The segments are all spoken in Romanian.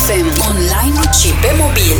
FM, online și pe mobil.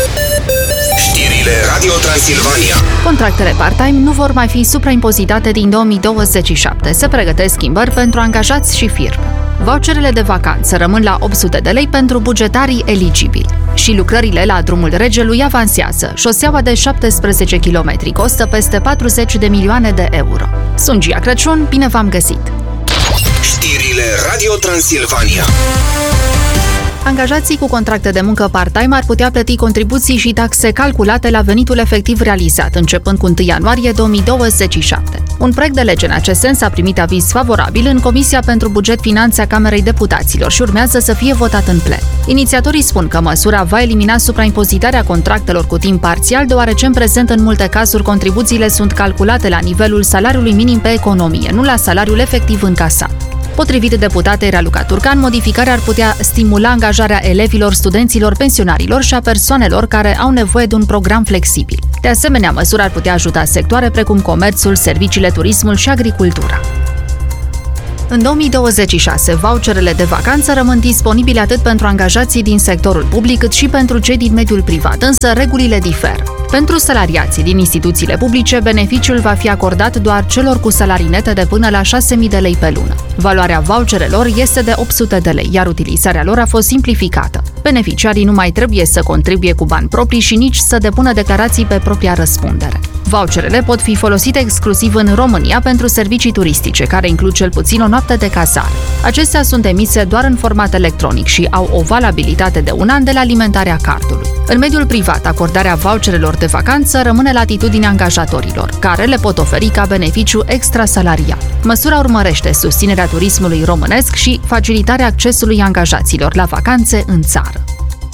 Știrile Radio Transilvania. Contractele part-time nu vor mai fi supraimpozitate din 2027. Se pregătesc schimbări pentru angajați și firme. Voucherele de vacanță rămân la 800 de lei pentru bugetarii eligibili. Și lucrările la Drumul Regelui avansează. Șoseaua de 17 km costă peste 40 de milioane de euro. Sunt Gia Crăciun, bine v-am găsit! Știrile Radio Transilvania. Angajații cu contracte de muncă part-time ar putea plăti contribuții și taxe calculate la venitul efectiv realizat, începând cu 1 ianuarie 2027. Un proiect de lege în acest sens a primit aviz favorabil în Comisia pentru Buget Finanțe a Camerei Deputaților și urmează să fie votat în plen. Inițiatorii spun că măsura va elimina supraimpozitarea contractelor cu timp parțial, deoarece în prezent, în multe cazuri, contribuțiile sunt calculate la nivelul salariului minim pe economie, nu la salariul efectiv încasat. Potrivit deputatei Raluca Turcan, modificarea ar putea stimula angajarea elevilor, studenților, pensionarilor și a persoanelor care au nevoie de un program flexibil. De asemenea, măsura ar putea ajuta sectoare precum comerțul, serviciile, turismul și agricultura. În 2026, voucherele de vacanță rămân disponibile atât pentru angajații din sectorul public cât și pentru cei din mediul privat, însă regulile diferă. Pentru salariații din instituțiile publice, beneficiul va fi acordat doar celor cu salarii nete de până la 6.000 de lei pe lună. Valoarea voucherelor este de 800 de lei, iar utilizarea lor a fost simplificată. Beneficiarii nu mai trebuie să contribuie cu bani proprii și nici să depună declarații pe propria răspundere. Voucherele pot fi folosite exclusiv în România pentru servicii turistice, care includ cel puțin o noapte de cazare. Acestea sunt emise doar în format electronic și au o valabilitate de 1 an de la alimentarea cardului. În mediul privat, acordarea voucherelor de vacanță rămâne la latitudinea angajatorilor, care le pot oferi ca beneficiu extrasalarial. Măsura urmărește susținerea turismului românesc și facilitarea accesului angajaților la vacanțe în țară.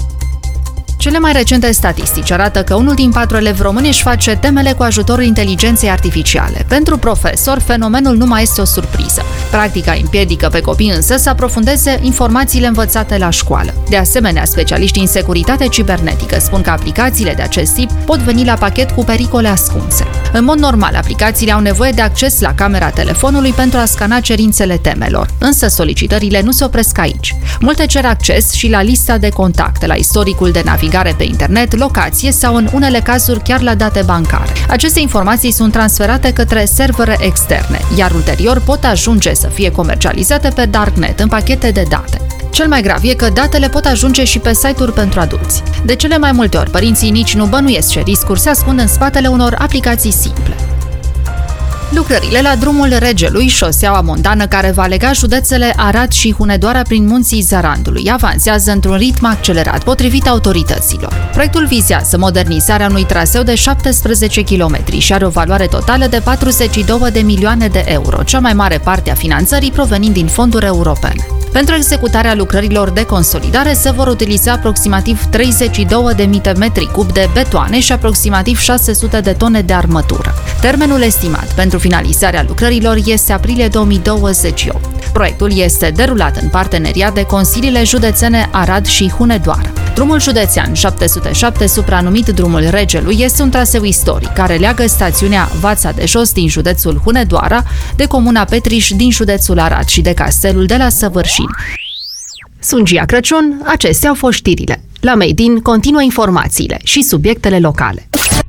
Cele mai recente statistici arată că 1 din 4 elevi români își face temele cu ajutorul inteligenței artificiale. Pentru profesor, fenomenul nu mai este o surpriză. Practica împiedică pe copii însă să aprofundeze informațiile învățate la școală. De asemenea, specialiștii în securitate cibernetică spun că aplicațiile de acest tip pot veni la pachet cu pericole ascunse. În mod normal, aplicațiile au nevoie de acces la camera telefonului pentru a scana cerințele temelor, însă solicitările nu se opresc aici. Multe cer acces și la lista de contacte, la istoricul de navigare pe internet, locație sau, în unele cazuri, chiar la date bancare. Aceste informații sunt transferate către servere externe, iar ulterior pot ajunge să fie comercializate pe darknet în pachete de date. Cel mai grav e că datele pot ajunge și pe site-uri pentru adulți. De cele mai multe ori, părinții nici nu bănuiesc ce riscuri se ascund în spatele unor aplicații simple. Lucrările la Drumul Regelui, șoseaua montană care va lega județele Arad și Hunedoara prin munții Zarandului, avansează într-un ritm accelerat, potrivit autorităților. Proiectul vizează modernizarea unui traseu de 17 km și are o valoare totală de 42 de milioane de euro, cea mai mare parte a finanțării provenind din fonduri europene. Pentru executarea lucrărilor de consolidare se vor utiliza aproximativ 32.000 de metri cub de betoane și aproximativ 600 de tone de armătură. Termenul estimat pentru finalizarea lucrărilor este aprilie 2028. Proiectul este derulat în parteneriat de consiliile județene Arad și Hunedoara. Drumul județean 707, supranumit Drumul Regelui, este un traseu istoric care leagă stațiunea Vața de Jos din județul Hunedoara de comuna Petriș din județul Arad și de castelul de la Săvârșini. Sunt Gia Crăciun, acestea au fost știrile. La Made In continuă informațiile și subiectele locale.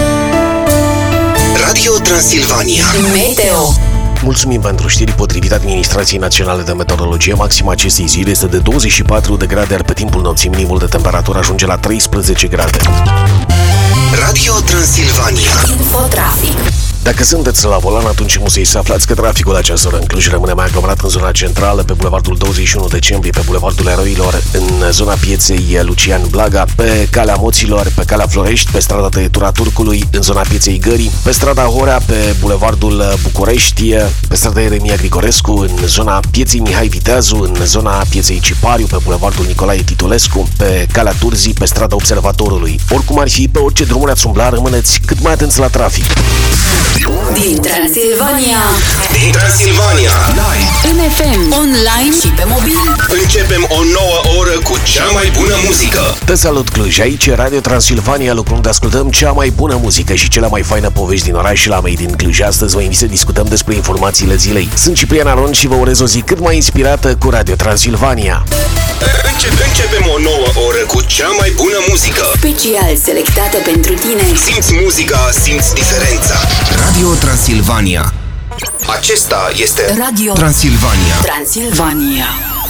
Radio Transilvania. Meteo. Mulțumim pentru știri. Potrivit Administrației Naționale de Meteorologie, maxima acestei zile este de 24 de grade, iar pe timpul nopții minimul de temperatură ajunge la 13 grade. Radio Transilvania. Infotrafic. Dacă sunteți la volan, atunci musei să aflați că traficul la această oră în Cluj rămâne mai aglomerat în zona centrală, pe bulevardul 21 decembrie, pe bulevardul Eroilor, în zona pieței Lucian Blaga, pe calea Moților, pe calea Florești, pe strada Tăietura Turcului, în zona pieței Gării, pe strada Horea, pe bulevardul București, pe strada Ieremia Grigorescu, în zona pieței Mihai Viteazu, în zona pieței Cipariu, pe bulevardul Nicolae Titulescu, pe calea Turzii, pe strada Observatorului. Oricum ar fi, pe orice drumuri ați umbla, rămâneți cât mai atenți la trafic. Din Transilvania. Din Transilvania. Live. În FM, online și pe mobil. Începem o nouă oră cu cea mai bună muzică. Te salut, Cluj, aici e Radio Transilvania, locul unde ascultăm cea mai bună muzică și cele mai faine povești din oraș și la Made in Cluj. Astăzi vă invit să discutăm despre informațiile zilei. Sunt Ciprian Aron și vă urez o zi cât mai inspirată cu Radio Transilvania. Începem o nouă oră cu cea mai bună muzică. Special selectată pentru tine. Simți muzica, simți diferența. Radio Transilvania. Acesta este Radio Transilvania. Transilvania.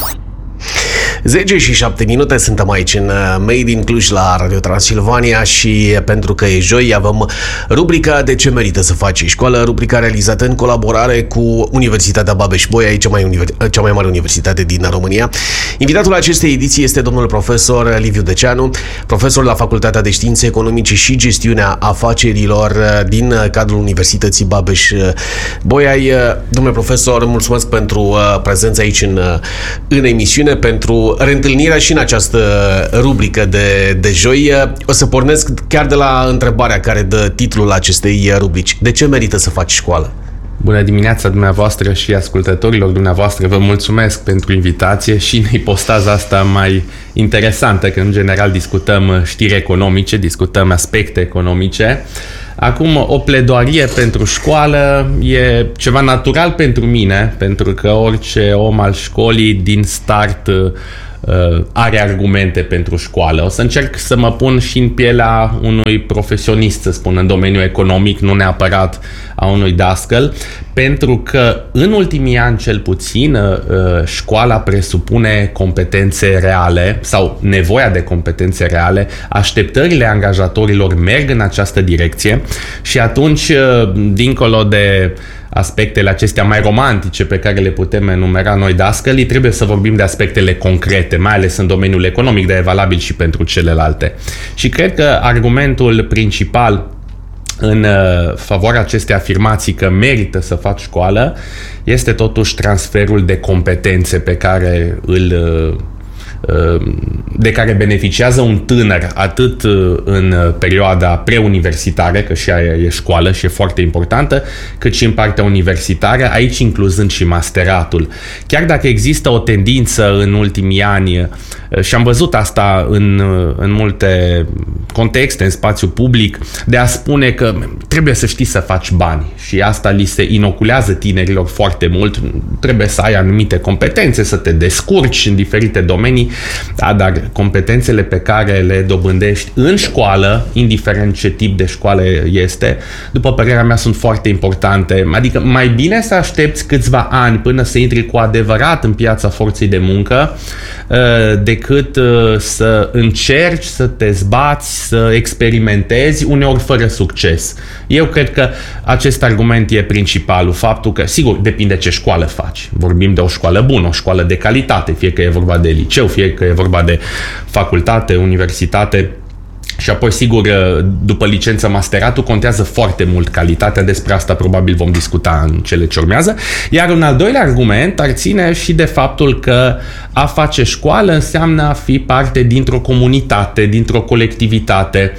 10 și 7 minute suntem aici în Made in Cluj la Radio Transilvania și pentru că e joi avem rubrica De ce merită să faci școală, rubrica realizată în colaborare cu Universitatea Babeș-Bolyai, cea mai mare universitate din România. Invitatul acestei ediții este domnul profesor Liviu Deceanu, profesor la Facultatea de Științe Economice și Gestiunea Afacerilor din cadrul Universității Babeș-Bolyai. Domnule profesor, mulțumesc pentru prezența aici în emisiune, pentru reîntâlnirea și în această rubrică de joi. O să pornesc chiar de la întrebarea care dă titlul acestei rubrici. De ce merită să faci școală? Bună dimineața dumneavoastră și ascultătorilor dumneavoastră. Vă mulțumesc pentru invitație și în ipostaza asta mai interesantă, că în general discutăm știri economice, discutăm aspecte economice. Acum, o pledoarie pentru școală e ceva natural pentru mine, pentru că orice om al școlii din start are argumente pentru școală. O să încerc să mă pun și în pielea unui profesionist, să spun, în domeniul economic, nu neapărat a unui dascăl, pentru că în ultimii ani, cel puțin, școala presupune competențe reale sau nevoia de competențe reale, așteptările angajatorilor merg în această direcție și atunci, dincolo de aspectele acestea mai romantice pe care le putem enumera noi dascălii, trebuie să vorbim de aspectele concrete, mai ales în domeniul economic, dar e valabil și pentru celelalte. Și cred că argumentul principal în favoarea acestei afirmații că merită să faci școală este totuși transferul de competențe de care beneficiază un tânăr atât în perioada preuniversitară, că și aia e școală și e foarte importantă, cât și în partea universitară, aici incluzând și masteratul. Chiar dacă există o tendință în ultimii ani, și am văzut asta în multe contexte, în spațiu public, de a spune că trebuie să știi să faci bani și asta li se inoculează tinerilor foarte mult, trebuie să ai anumite competențe, să te descurci în diferite domenii. Da, dar competențele pe care le dobândești în școală, indiferent ce tip de școală este, după părerea mea sunt foarte importante. Adică mai bine să aștepți câțiva ani până să intri cu adevărat în piața forței de muncă decât să încerci să te zbați, să experimentezi, uneori fără succes. Eu cred că acest argument e principalul, faptul că, sigur, depinde ce școală faci. Vorbim de o școală bună, o școală de calitate, fie că e vorba de liceu, fie că e vorba de facultate, universitate. Și apoi, sigur, după licență masteratul contează foarte mult calitatea, despre asta probabil vom discuta în cele ce urmează. Iar un al doilea argument ar ține și de faptul că a face școală înseamnă a fi parte dintr-o comunitate, dintr-o colectivitate.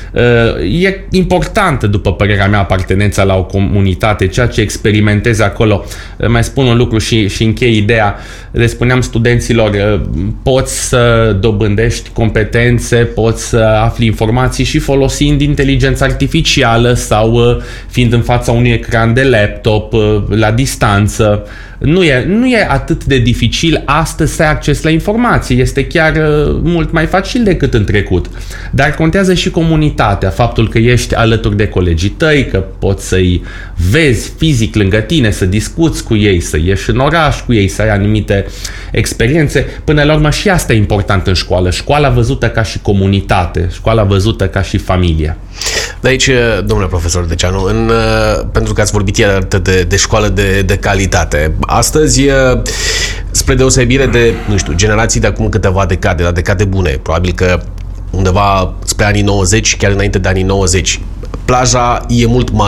E importantă, după părerea mea, apartenența la o comunitate, ceea ce experimentezi acolo. Mai spun un lucru și închei ideea. Le spuneam studenților, poți să dobândești competențe, poți să afli informații și folosind inteligența artificială sau fiind în fața unui ecran de laptop la distanță. Nu e atât de dificil astăzi să ai acces la informații. Este chiar mult mai facil decât în trecut. Dar contează și comunitatea, faptul că ești alături de colegii tăi, că poți să-i vezi fizic lângă tine, să discuți cu ei, să ieși în oraș cu ei, să ai anumite experiențe. Până la urmă și asta e important în școală. Școala văzută ca și comunitate, școala văzută ca și familie. De aici, domnule profesor Deceanu, pentru că ați vorbit iar de școală de calitate, astăzi, spre deosebire de, nu știu, generații de acum câteva decade, dar decade bune, probabil că undeva spre anii 90, chiar înainte de anii 90, plaja e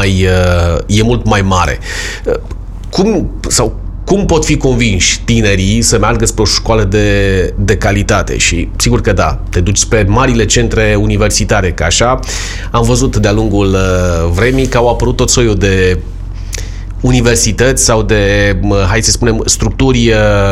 mult mai mare. Cum pot fi convinși tinerii să meargă spre o școală de calitate? Și sigur că da, te duci spre marile centre universitare, că așa am văzut de-a lungul vremii că au apărut tot soiul de universități sau de, hai să spunem, structuri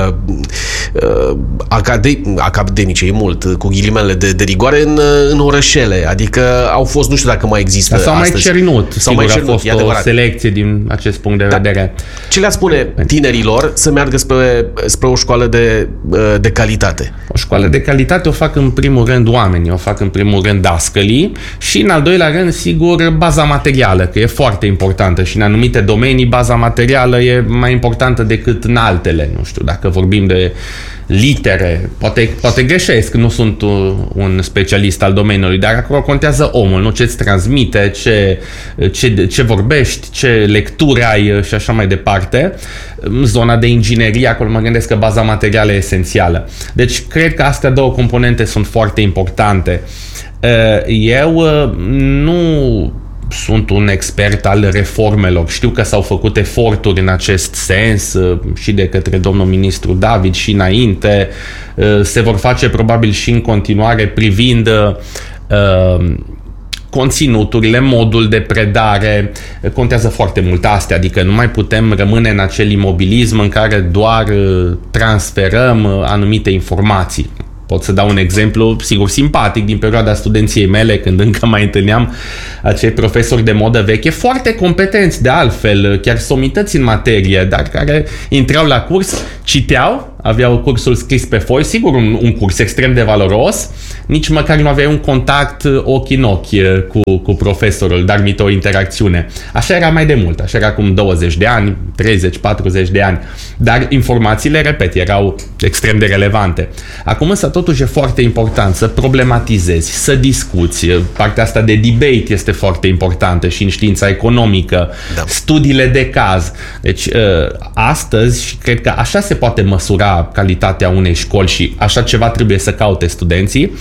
academice, e mult, cu ghilimele de rigoare, în orășele. Adică au fost, nu știu dacă mai există s-au astăzi. Mai cernut. S-au mai cernut, a fost o selecție din acest punct de vedere. Ce le-ați spune tinerilor să meargă spre o școală de calitate? O școală de calitate o fac în primul rând oamenii, o fac în primul rând dascălii și în al doilea rând, sigur, baza materială, că e foarte importantă și în anumite domenii baza materială e mai importantă decât în altele. Nu știu, dacă vorbim de litere, poate greșesc, nu sunt un specialist al domeniului, dar acolo contează omul, nu ce-ți transmite, ce vorbești, ce lecturi ai și așa mai departe. Zona de inginerie, acolo mă gândesc că baza materială e esențială. Deci, cred că astea două componente sunt foarte importante. Eu nu sunt un expert al reformelor. Știu că s-au făcut eforturi în acest sens și de către domnul ministru David și înainte. Se vor face probabil și în continuare privind conținuturile, modul de predare. Contează foarte mult astea, adică nu mai putem rămâne în acel imobilism în care doar transferăm anumite informații. Pot să dau un exemplu, sigur, simpatic din perioada studenției mele, când încă mai întâlneam acei profesori de modă veche, foarte competenți de altfel, chiar somități în materie, dar care intrau la curs, citeau, aveau cursul scris pe foi, sigur un curs extrem de valoros, nici măcar nu aveai un contact ochi în ochi cu profesorul, dar mi-o interacțiune. Așa era mai de mult, așa era acum 20 de ani, 30, 40 de ani, dar informațiile, repet, erau extrem de relevante. Acum însă totuși e foarte important să problematizezi, să discuți, partea asta de debate este foarte importantă și în știința economică, da. Studiile de caz. Deci astăzi, și cred că așa se poate măsura calitatea unei școli și așa ceva trebuie să caute studenții,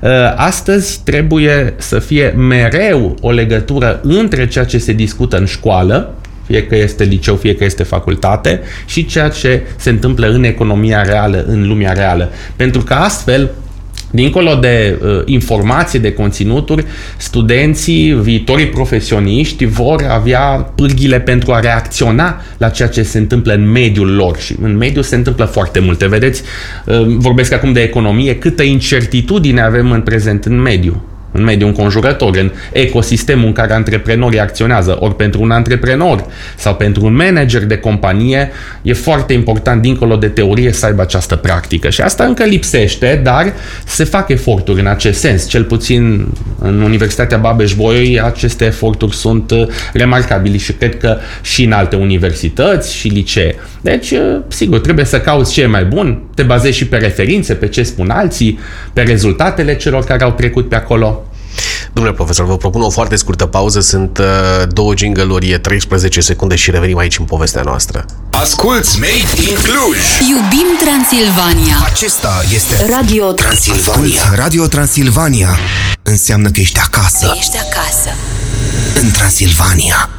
astăzi trebuie să fie mereu o legătură între ceea ce se discută în școală, fie că este liceu, fie că este facultate, și ceea ce se întâmplă în economia reală, în lumea reală. Pentru că astfel, dincolo de informații, de conținuturi, studenții, viitorii profesioniști vor avea pârghile pentru a reacționa la ceea ce se întâmplă în mediul lor. Și în mediu se întâmplă foarte multe. Vedeți, vorbesc acum de economie, câtă incertitudine avem în prezent în mediu înconjurător, în ecosistemul în care antreprenorii acționează. Ori pentru un antreprenor sau pentru un manager de companie e foarte important, dincolo de teorie, să aibă această practică. Și asta încă lipsește, dar se fac eforturi în acest sens. Cel puțin în Universitatea Babeș-Bolyai aceste eforturi sunt remarcabile și cred că și în alte universități și licee. Deci, sigur, trebuie să cauți ce e mai bun, te bazezi și pe referințe, pe ce spun alții, pe rezultatele celor care au trecut pe acolo. Domnule profesor, vă propun o foarte scurtă pauză, sunt 2 jingle-uri, 13 secunde și revenim aici în povestea noastră. Asculți Made in Cluj! Iubim Transilvania! Acesta este Radio Transilvania. Asculți Radio Transilvania. Înseamnă că ești acasă. Ești acasă. În Transilvania.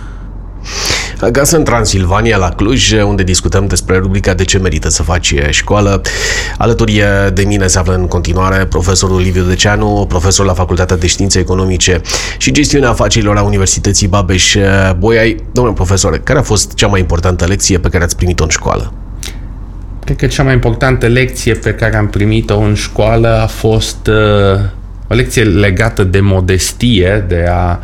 Acasă în Transilvania, la Cluj, unde discutăm despre rubrica De ce merită să faci școală. Alături de mine se află în continuare profesorul Liviu Deceanu, profesor la Facultatea de Științe Economice și Gestiunea Afacerilor a Universității Babeș-Bolyai. Domnule profesor, care a fost cea mai importantă lecție pe care ați primit-o în școală? Cred că cea mai importantă lecție pe care am primit-o în școală a fost o lecție legată de modestie, de a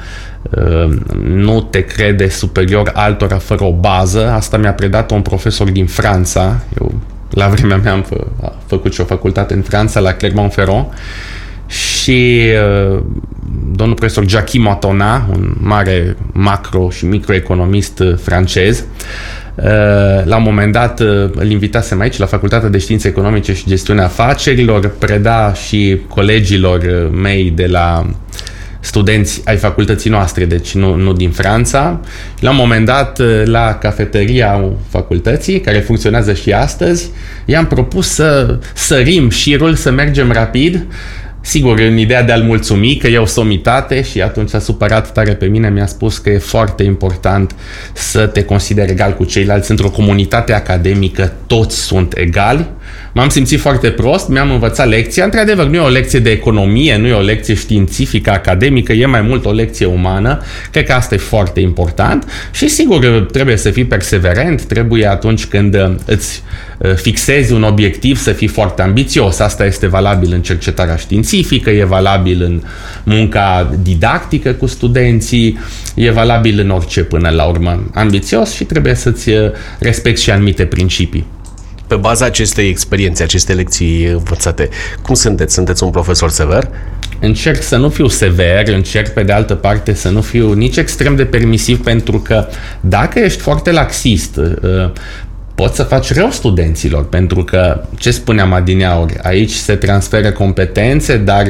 nu te crede superior altora fără o bază. Asta mi-a predat un profesor din Franța. Eu, la vremea mea, am făcut și o facultate în Franța, la Clermont-Ferrand, și domnul profesor Jacques Montona, un mare macro și microeconomist francez, la un moment dat îl invitasem aici la Facultatea de Științe Economice și Gestiunea Afacerilor, preda și colegilor mei de la studenți ai facultății noastre, deci nu din Franța. La un moment dat, la cafeteria facultății, care funcționează și astăzi, i-am propus să sărim șirul, să mergem rapid, sigur, în ideea de a-l mulțumi că e o somitate, și atunci s-a supărat tare pe mine, mi-a spus că e foarte important să te consideri egal cu ceilalți. Într-o comunitate academică toți sunt egali M-am simțit foarte prost, mi-am învățat lecția. Într-adevăr, nu e o lecție de economie, nu e o lecție științifică, academică, e mai mult o lecție umană. Cred că asta e foarte important și sigur trebuie să fii perseverent, trebuie atunci când îți fixezi un obiectiv să fii foarte ambițios. Asta este valabil în cercetarea științifică, e valabil în munca didactică cu studenții, e valabil în orice până la urmă. Ambițios și trebuie să-ți respecti și anumite principii. Pe baza acestei experiențe, aceste lecții învățate, cum sunteți? Sunteți un profesor sever? Încerc să nu fiu sever, încerc pe de altă parte să nu fiu nici extrem de permisiv, pentru că dacă ești foarte laxist, poți să faci rău studenților, pentru că, ce spuneam adineauri, aici se transferă competențe, dar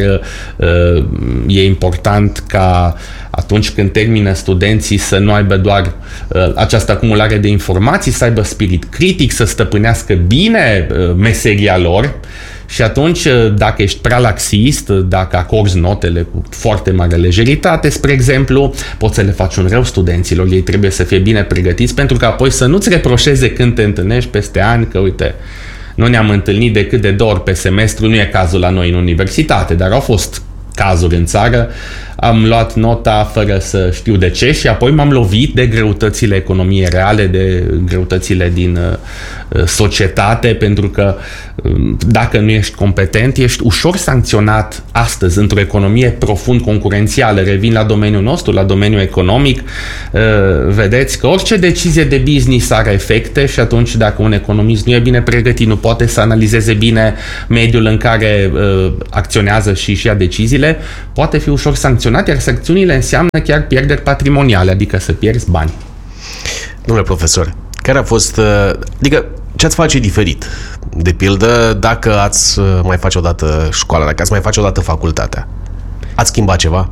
e important ca atunci când termină studenții să nu aibă doar această acumulare de informații, să aibă spirit critic, să stăpânească bine meseria lor. Și atunci, dacă ești prea laxist, dacă acorzi notele cu foarte mare lejeritate, spre exemplu, poți să le faci un rău studenților. Ei trebuie să fie bine pregătiți pentru că apoi să nu-ți reproșeze când te întâlnești peste ani că, uite, nu ne-am întâlnit decât de 2 ori pe semestru. Nu e cazul la noi în universitate, dar au fost cazuri în țară. Am luat nota fără să știu de ce și apoi m-am lovit de greutățile economiei reale, de greutățile din societate, pentru că dacă nu ești competent, ești ușor sancționat astăzi într-o economie profund concurențială. Revin la domeniul nostru, la domeniul economic. Vedeți că orice decizie de business are efecte și atunci dacă un economist nu e bine pregătit, nu poate să analizeze bine mediul în care acționează și își ia deciziile, poate fi ușor sancționat, iar sancțiunile înseamnă chiar pierderi patrimoniale, adică să pierzi bani. Domnule profesor, care a fost, adică ce ați face diferit? De pildă, dacă ați mai face odată școala, dacă ați mai face odată facultatea, ați schimbat ceva?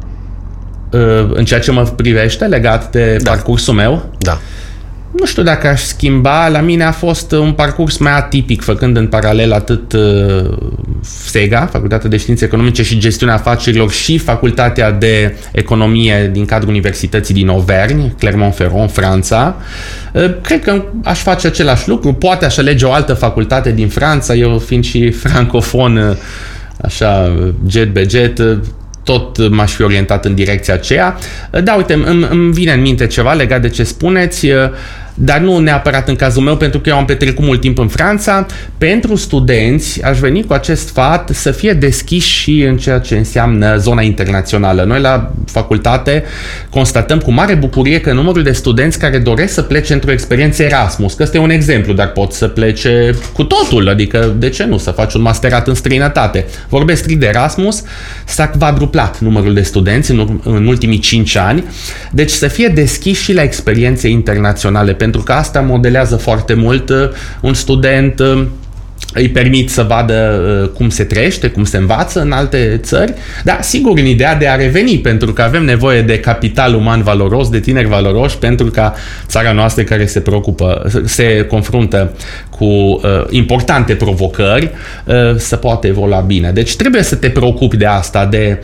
În ceea ce mă privește, legat de parcursul meu? Da. Nu știu dacă aș schimba, la mine a fost un parcurs mai atipic, făcând în paralel atât FSEGA, Facultatea de Științe Economice și Gestiunea Afacerilor, și Facultatea de Economie din cadrul Universității din Auvergne, Clermont-Ferrand, Franța. Cred că aș face același lucru, poate aș alege o altă facultate din Franța, eu fiind și francofon, așa, jet be jet, tot m-aș fi orientat în direcția aceea. Da, uite, îmi vine în minte ceva legat de ce spuneți, dar nu neapărat în cazul meu, pentru că eu am petrecut mult timp în Franța. Pentru studenți aș veni cu acest sfat să fie deschiși și în ceea ce înseamnă zona internațională. Noi la facultate constatăm cu mare bucurie că numărul de studenți care doresc să plece într-o experiență Erasmus, că ăsta e un exemplu, dar pot să plece cu totul, adică de ce nu, să faci un masterat în străinătate. Vorbesc strict de Erasmus, s-a quadruplat numărul de studenți în ultimii 5 ani, deci să fie deschiși și la experiențe internaționale, pentru că asta modelează foarte mult un student, îi permit să vadă cum se trăiește, cum se învață în alte țări, dar sigur în ideea de a reveni, pentru că avem nevoie de capital uman valoros, de tineri valoroși, pentru ca țara noastră care se confruntă cu importante provocări să poată evolua bine. Deci trebuie să te preocupi de asta, de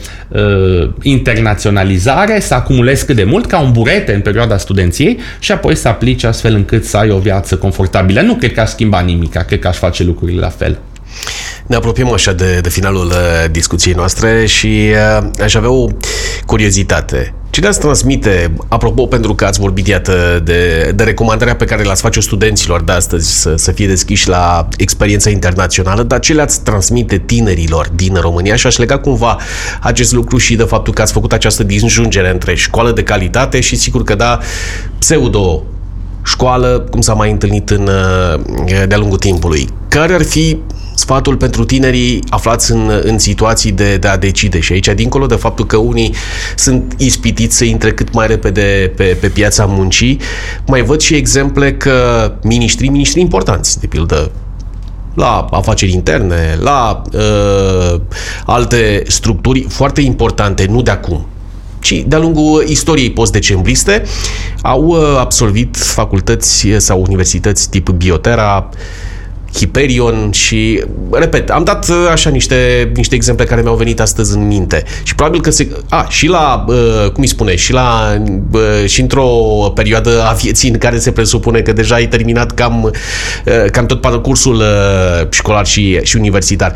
internaționalizare, să acumulezi cât de mult, ca un burete în perioada studenției și apoi să aplici astfel încât să ai o viață confortabilă. Nu cred că aș schimba nimic, cred că aș face lucrurile la fel. Ne apropiem așa de finalul discuției noastre și aș avea o curiozitate. Ce le-ați transmite, apropo, pentru că ați vorbit, iată, de recomandarea pe care le-ați face studenților de astăzi să fie deschiși la experiența internațională, dar ce le-ați transmite tinerilor din România? Și aș lega cumva acest lucru și de faptul că ați făcut această disjungere între școală de calitate și, sigur că da, pseudo școală, cum s-a mai întâlnit de-a lungul timpului. Care ar fi sfatul pentru tinerii aflați în situații de a decide? Și aici, dincolo de faptul că unii sunt ispitiți să intre cât mai repede pe piața muncii, mai văd și exemple că miniștri importanți, de pildă la afaceri interne, la alte structuri foarte importante, nu de acum, ci de-a lungul istoriei post-decembriste, au absolvit facultăți sau universități tip Bioterra, Hyperion și, repet, am dat așa niște exemple care mi-au venit astăzi în minte. Și probabil că și la, cum îi spune, și într-o perioadă a vieții în care se presupune că deja ai terminat cam tot parcursul școlar și universitar.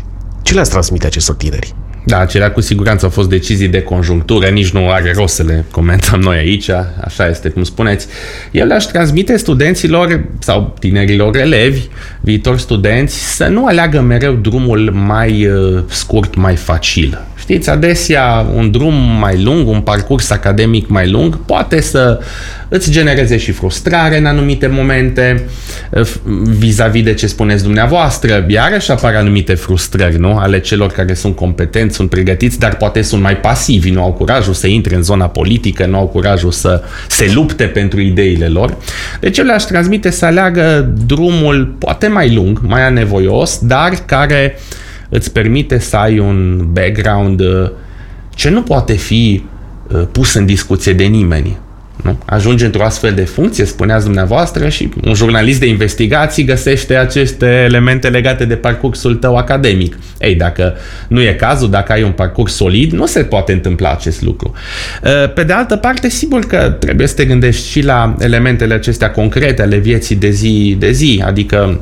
Ce le-ați transmite acestor tineri? Da, acelea cu siguranță au fost decizii de conjunctură, nici nu are rost să le comentăm noi aici, așa este cum spuneți. Eu le-aș transmite studenților sau tinerilor elevi, viitori studenți, să nu aleagă mereu drumul mai scurt, mai facil. Știți, adesea un drum mai lung, un parcurs academic mai lung, poate să îți genereze și frustrare în anumite momente vis-a-vis de ce spuneți dumneavoastră. Iarăși apar anumite frustrări, nu? Ale celor care sunt competenți, sunt pregătiți, dar poate sunt mai pasivi, nu au curajul să intre în zona politică, nu au curajul să se lupte pentru ideile lor. Deci eu le-aș transmite să aleagă drumul poate mai lung, mai anevoios, dar care îți permite să ai un background ce nu poate fi pus în discuție de nimeni. Nu? Ajungi într-o astfel de funcție, spuneați dumneavoastră, și un jurnalist de investigații găsește aceste elemente legate de parcursul tău academic. Ei, dacă nu e cazul, dacă ai un parcurs solid, nu se poate întâmpla acest lucru. Pe de altă parte, sigur că trebuie să te gândești și la elementele acestea concrete ale vieții de zi, adică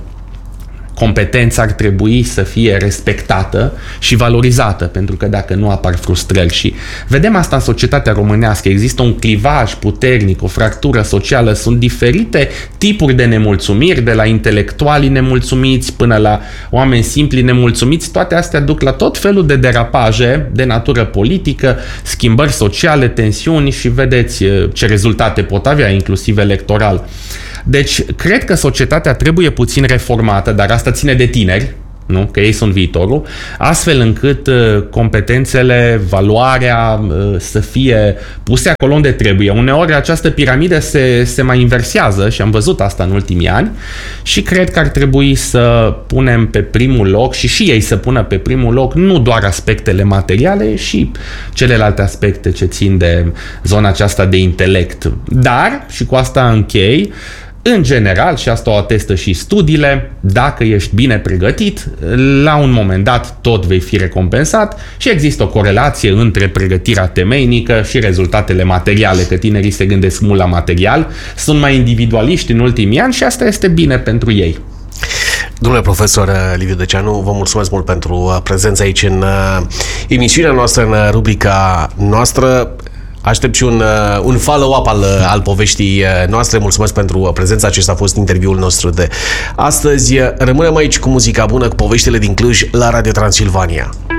competența ar trebui să fie respectată și valorizată, pentru că dacă nu apar frustrări. Și vedem asta în societatea românească, există un clivaj puternic, o fractură socială, sunt diferite tipuri de nemulțumiri, de la intelectuali nemulțumiți până la oameni simpli nemulțumiți, toate astea duc la tot felul de derapaje de natură politică, schimbări sociale, tensiuni și vedeți ce rezultate pot avea, inclusiv electoral. Deci, cred că societatea trebuie puțin reformată, dar asta ține de tineri, nu? Că ei sunt viitorul, astfel încât competențele, valoarea să fie puse acolo unde trebuie. Uneori această piramidă se mai inversează și am văzut asta în ultimii ani și cred că ar trebui să punem pe primul loc și ei să pună pe primul loc nu doar aspectele materiale și celelalte aspecte ce țin de zona aceasta de intelect. Dar, și cu asta închei, în general, și asta o atestă și studiile, dacă ești bine pregătit, la un moment dat tot vei fi recompensat și există o corelație între pregătirea temeinică și rezultatele materiale, că tinerii se gândesc mult la material, sunt mai individualiști în ultimii ani și asta este bine pentru ei. Domnule profesor Liviu Deceanu, vă mulțumesc mult pentru prezența aici în emisiunea noastră, în rubrica noastră. Aștept și un follow-up al poveștii noastre. Mulțumesc pentru prezența. Acesta a fost interviul nostru de astăzi. Rămânem aici cu muzica bună, cu poveștile din Cluj la Radio Transilvania.